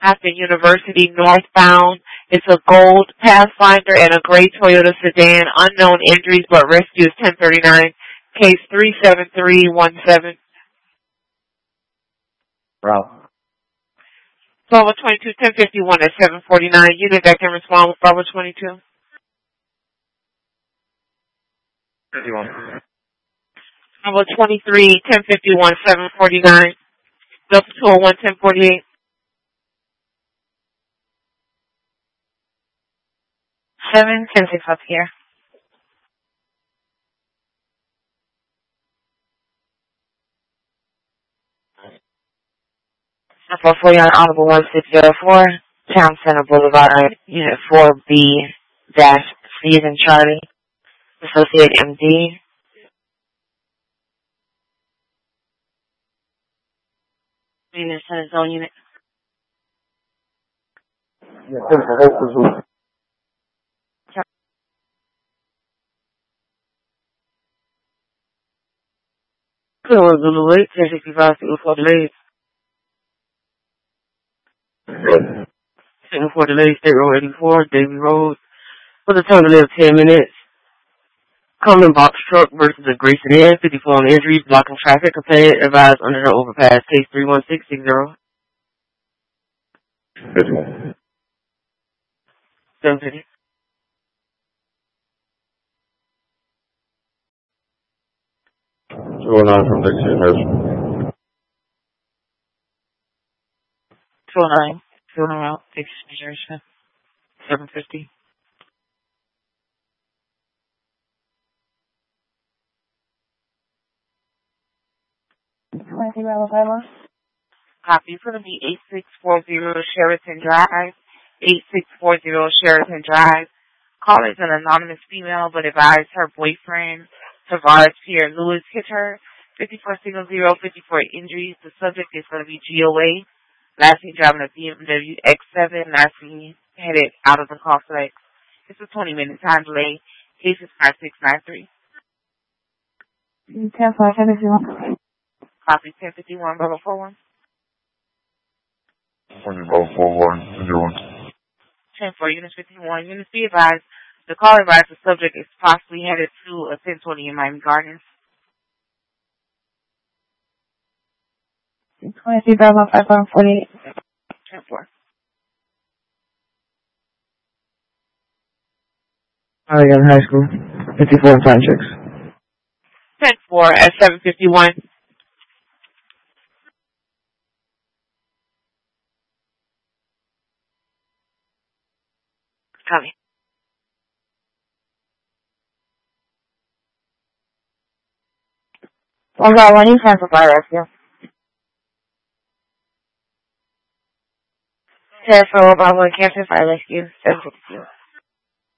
Aspen University northbound. It's a gold Pathfinder and a gray Toyota sedan. Unknown injuries, but rescue is 1039. Case 37317. Route. Bravo 22, 1051 at 749. Unit that can respond with Bravo 22. 51. Bravo 23, 1051, 749. Delta 201, 1048. 710 up here. For you on Audible 1604, Town Center Boulevard, Unit 4B-C and Charlie, Associate MD. Unit Center Zone Unit. Yeah, Zulu 8, 1065, 204 delays. 74 delays, State Road 84, Davy Road. For the time to live 10 minutes. Common box truck versus a Grayson Inn, 54 on injuries, blocking traffic, companion advised under the overpass, case 31660. 750. Going on from Dixie Harrison. 209. 209 route, Dixie, 750. Copy. It's going to be 8640 Sheraton Drive. 8640 Sheraton Drive. Caller is an anonymous female, but advised her boyfriend, Tavares Pierre Lewis, hit her. 5400, 54 injuries. The subject is going to be GOA. Last seen driving a BMW X7. Last seen headed out of the complex. It's a 20-minute time delay. Case is 5693. 10-5, Copy. 1051, Bravo 41. Bravo 41, 10-4, Units 51. Units be advised. The call advised the subject is possibly headed to a 1020 in Miami Gardens. 23 Bravo 5148. 10-4. Arlington High School, 54 Fine Chicks. 10-4 at 751. Copy. When you cancel by rescue. 10-4 Bravo, cancel by rescue, 752.